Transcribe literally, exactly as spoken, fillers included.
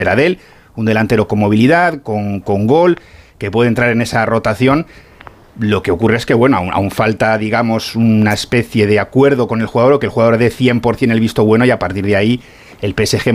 era de él, un delantero con movilidad, con, con gol, que puede entrar en esa rotación. Lo que ocurre es que, bueno, aún, aún falta, digamos, una especie de acuerdo con el jugador, o que el jugador dé cien por ciento el visto bueno, y a partir de ahí el P S G